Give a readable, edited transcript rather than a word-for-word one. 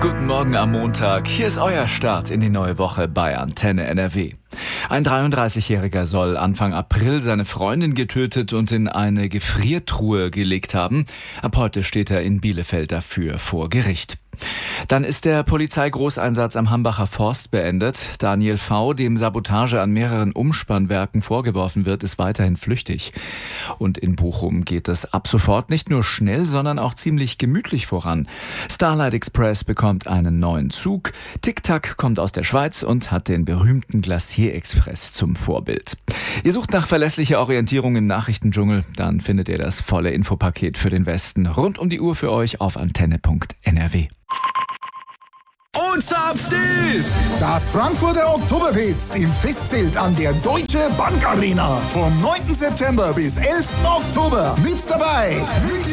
Guten Morgen am Montag. Hier ist euer Start in die neue Woche bei Antenne NRW. Ein 33-Jähriger soll Anfang April seine Freundin getötet und in eine Gefriertruhe gelegt haben. Ab heute steht er in Bielefeld dafür vor Gericht. Dann ist der Polizeigroßeinsatz am Hambacher Forst beendet. Daniel V., dem Sabotage an mehreren Umspannwerken vorgeworfen wird, ist weiterhin flüchtig. Und in Bochum geht es ab sofort nicht nur schnell, sondern auch ziemlich gemütlich voran. Starlight Express bekommt einen neuen Zug, Tic-Tac kommt aus der Schweiz und hat den berühmten Glacier Express zum Vorbild. Ihr sucht nach verlässlicher Orientierung im Nachrichtendschungel, dann findet ihr das volle Infopaket für den Westen rund um die Uhr für euch auf antenne.nrw. Und zapft ist das Frankfurter Oktoberfest im Festzelt an der Deutsche Bank Arena vom 9. September bis 11. Oktober. Mit dabei